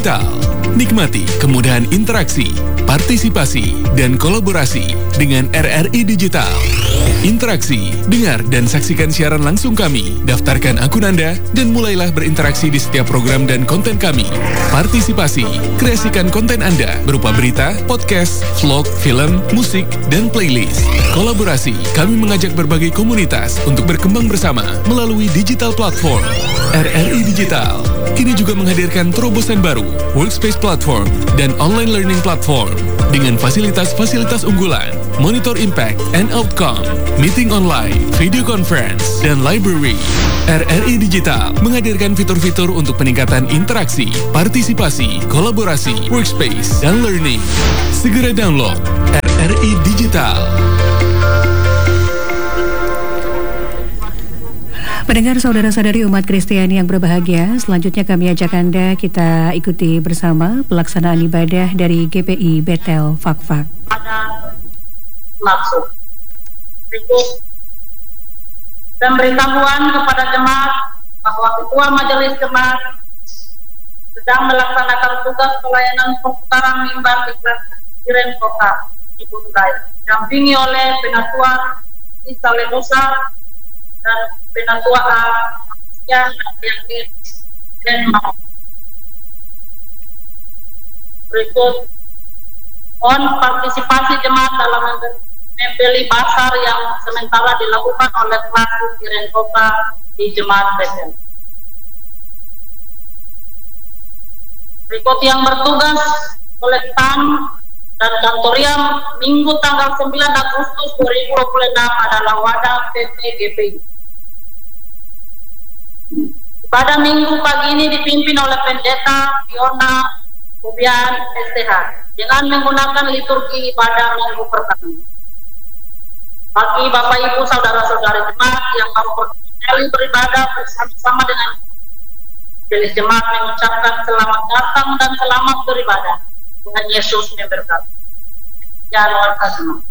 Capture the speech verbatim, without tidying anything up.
Digital. Nikmati kemudahan interaksi, partisipasi, dan kolaborasi dengan R R I Digital. Interaksi, dengar dan saksikan siaran langsung kami. Daftarkan akun Anda dan mulailah berinteraksi di setiap program dan konten kami. Partisipasi, kreasikan konten Anda berupa berita, podcast, vlog, film, musik, dan playlist. Kolaborasi, kami mengajak berbagai komunitas untuk berkembang bersama melalui digital platform. R R I Digital kini juga menghadirkan terobosan baru, workspace platform, dan online learning platform dengan fasilitas-fasilitas unggulan, monitor impact and outcome, meeting online, video conference, dan library. R R I Digital menghadirkan fitur-fitur untuk peningkatan interaksi, partisipasi, kolaborasi, workspace, dan learning. Segera download R R I Digital. Pendengar saudara-saudari umat Kristiani yang berbahagia, selanjutnya kami ajak Anda kita ikuti bersama pelaksanaan ibadah dari G P I Bethel Fakfak. Ada maksud berikut pemberitahuan kepada jemaat bahwa Ketua Majelis Jemaat sedang melaksanakan tugas pelayanan perputaran mimbar di kelas Kiren Kota di Buntai, didampingi oleh Penatua Isa Lenusa dan Penatua A yang yakin dan mau. Berikut mohon partisipasi jemaat dalam membeli basar yang sementara dilakukan oleh kelas Kiren Kota di Jemaat Bethel. Berikut yang bertugas oleh T A M dan Kantoriam Minggu tanggal sembilan Agustus dua ribu dua puluh enam adalah wadah P T G P I. Pada minggu pagi ini dipimpin oleh Pendeta Fiona Bubian S T H dengan menggunakan liturgi ibadah minggu pertama. Bagi Bapak Ibu saudara-saudari jemaat yang baru pertama kali beribadah bersama-sama dengan Majelis Jemaat mengucapkan selamat datang dan selamat beribadah. Tuhan Yesus memberkati. Ya Lord,